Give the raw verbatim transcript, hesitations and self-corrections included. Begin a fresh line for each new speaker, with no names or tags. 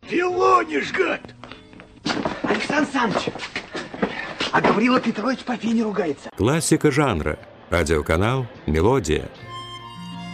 Филонишь, гад!
Александр Александрович, а Гаврила Петрович по фене ругается.
Классика жанра. Радиоканал «Мелодия».